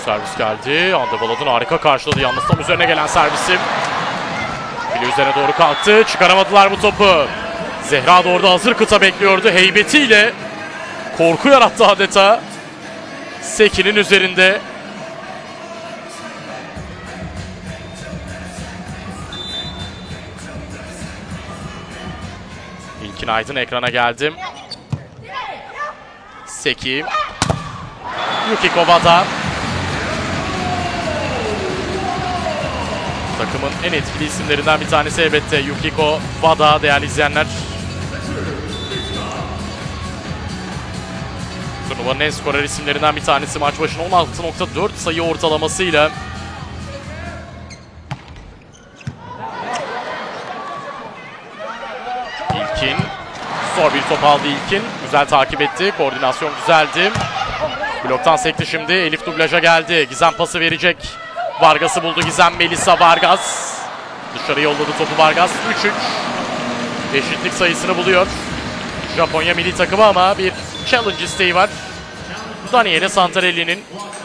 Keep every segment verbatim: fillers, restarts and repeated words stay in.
servis geldi. Andebalad'ın harika karşıladı yalnız tam üzerine gelen servisi. Fili üzerine doğru kalktı. Çıkaramadılar bu topu. Zehra da orada hazır kıta bekliyordu. Heybetiyle korku yarattı adeta. Seki'nin üzerinde. İlkin Aydın ekrana geldim. Seki. Yukiko Wada. Takımın en etkili isimlerinden bir tanesi elbette Yukiko Wada değerli izleyenler. Turnuvanın en skorer isimlerinden bir tanesi, maç başına on altı nokta dört sayı ortalamasıyla. İlkin. Zor bir top aldı İlkin. Güzel takip etti. Koordinasyon güzeldi. Bloktan sekti şimdi. Elif dublaja geldi. Gizem pası verecek. Vargas'ı buldu Gizem. Melisa Vargas. Dışarı yolladı topu Vargas. üç üç. Eşitlik sayısını buluyor Japonya milli takımı ama bir challenge isteği var Daniele Santarelli'nin.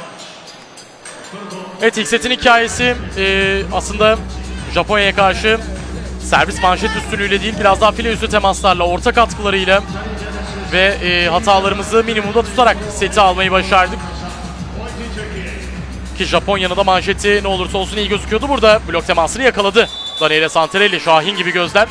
Evet, ilk setin hikayesi e, aslında Japonya'ya karşı servis manşet üstünlüğüyle değil, biraz daha file üstü temaslarla, orta katkılarıyla ve e, hatalarımızı minimumda tutarak seti almayı başardık. Ki Japonya'nın da manşeti ne olursa olsun iyi gözüküyordu. Burada blok temasını yakaladı Daniele Santarelli. Şahin gibi gözler.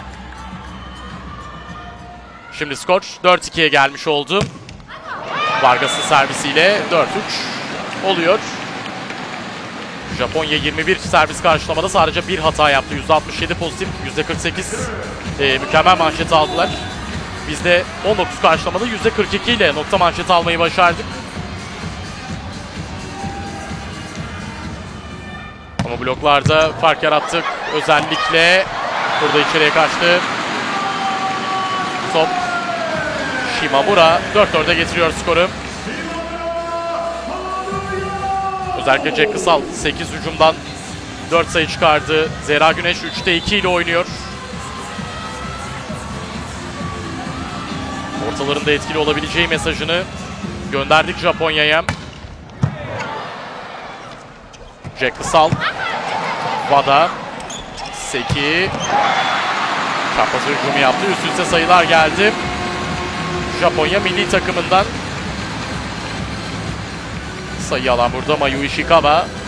Şimdi skor dört ikiye gelmiş oldu. Vargas'ın servisiyle dört üç oluyor. Japonya yirmi bir servis karşılamada sadece bir hata yaptı. yüzde altmış yedi pozitif, yüzde kırk sekiz e, mükemmel manşeti aldılar. Biz de on dokuz karşılamada yüzde kırk iki ile nokta manşeti almayı başardık. Ama bloklarda fark yarattık. Özellikle burada içeriye kaçtı. Top Shimamura dört dörde getiriyor skoru. Özellikle Jack Kısal sekiz hücumdan dört sayı çıkardı. Zehra Güneş üçte iki ile oynuyor. Ortalarında etkili olabileceği mesajını gönderdik Japonya'ya. Jack Kısal. Wada. Seki. Çapraz hücumu yaptı. Üst üste sayılar geldi Japonya milli takımından. Sayı alan burada Mayu Ishikawa.